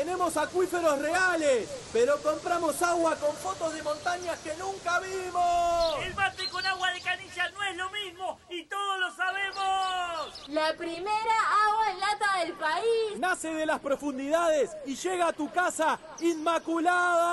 tenemos acuíferos reales, pero compramos agua con fotos de montañas que nunca vimos. El mate con agua de canilla no es lo mismo y todos lo sabemos. La primera agua en lata del país. Nace de las profundidades y llega a tu casa inmaculada.